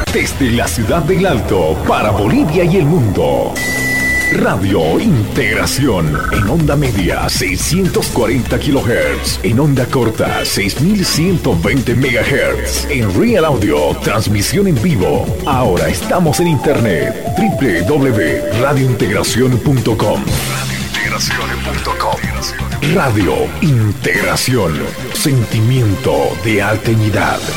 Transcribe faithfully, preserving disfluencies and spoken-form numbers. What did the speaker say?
Desde la ciudad del Alto para Bolivia y el mundo. Radio Integración en onda media seiscientos cuarenta kilohertz, en onda corta seis mil ciento veinte megahertz, en Real Audio, transmisión en vivo. Ahora estamos en internet doble u doble u doble u punto radio integración punto com. Radio Integración, sentimiento de alteridad.